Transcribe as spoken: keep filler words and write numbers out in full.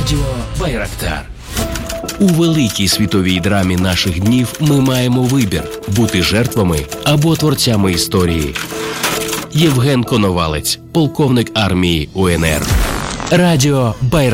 Радіо Байрактар. У великій світовій драмі наших днів ми маємо вибір – бути жертвами або творцями історії. Євген Коновалець, полковник армії УНР. Радіо Байрактар.